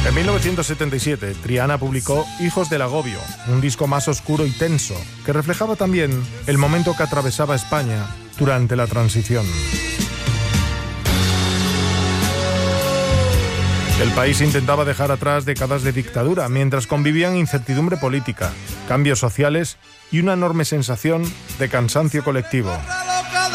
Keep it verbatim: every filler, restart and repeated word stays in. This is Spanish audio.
En mil novecientos setenta y siete, Triana publicó Hijos del Agobio, un disco más oscuro y tenso, que reflejaba también el momento que atravesaba España durante la transición. El país intentaba dejar atrás décadas de dictadura, mientras convivían incertidumbre política, cambios sociales y una enorme sensación de cansancio colectivo.